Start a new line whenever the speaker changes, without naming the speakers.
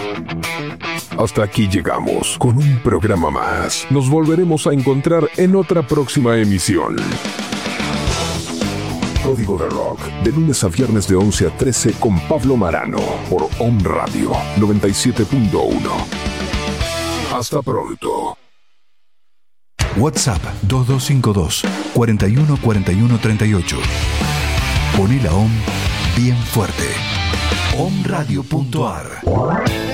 Hasta aquí llegamos con un programa más. Nos volveremos a encontrar en otra próxima emisión. Código de Rock, de lunes a viernes de 11 a 13 con Pablo Marano, por Om Radio 97.1. Hasta pronto.
WhatsApp 2252 41 41 38. Poné la OM bien fuerte. omradio.ar